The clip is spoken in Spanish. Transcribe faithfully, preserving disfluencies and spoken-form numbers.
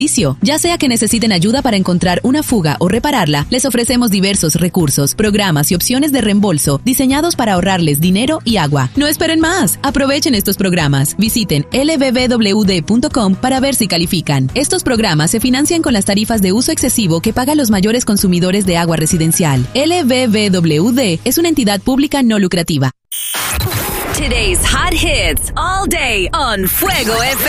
Ya sea que necesiten ayuda para encontrar una fuga o repararla, les ofrecemos diversos recursos, programas y opciones de reembolso diseñados para ahorrarles dinero y agua. No esperen más. Aprovechen estos programas. Visiten l b b w d punto com para ver si califican. Estos programas se financian con las tarifas de uso excesivo que pagan los mayores consumidores de agua residencial. L B B W D es una entidad pública no lucrativa. Today's hot hits all day on Fuego F